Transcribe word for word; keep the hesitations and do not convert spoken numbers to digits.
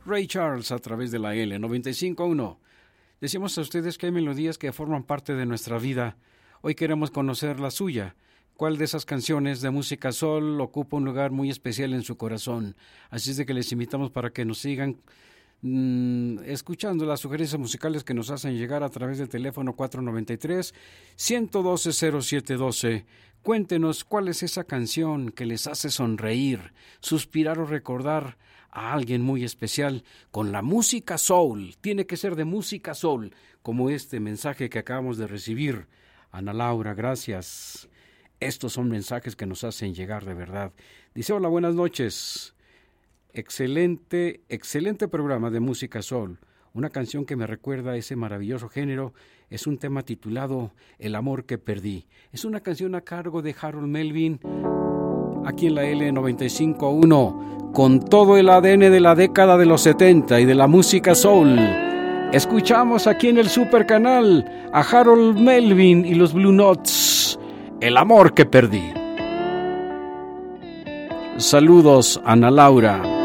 Ray Charles a través de la L noventa y cinco punto uno. Decimos a ustedes que hay melodías que forman parte de nuestra vida. Hoy queremos conocer la suya. ¿Cuál de esas canciones de música soul ocupa un lugar muy especial en su corazón? Así es de que les invitamos para que nos sigan mmm, escuchando las sugerencias musicales que nos hacen llegar a través del teléfono cuatro nueve tres, uno uno dos, cero siete uno dos. Cuéntenos cuál es esa canción que les hace sonreír, suspirar o recordar a alguien muy especial con la música soul. Tiene que ser de música soul, como este mensaje que acabamos de recibir. Ana Laura, gracias. Estos son mensajes que nos hacen llegar de verdad. Dice, hola, buenas noches. Excelente, excelente programa de música soul. Una canción que me recuerda a ese maravilloso género es un tema titulado El amor que perdí. Es una canción a cargo de Harold Melvin, aquí en la L noventa y cinco punto uno, con todo el A D N de la década de los setenta y de la música soul. Escuchamos aquí en el Super Canal a Harold Melvin y los Blue Notes, El amor que perdí. Saludos, Ana Laura.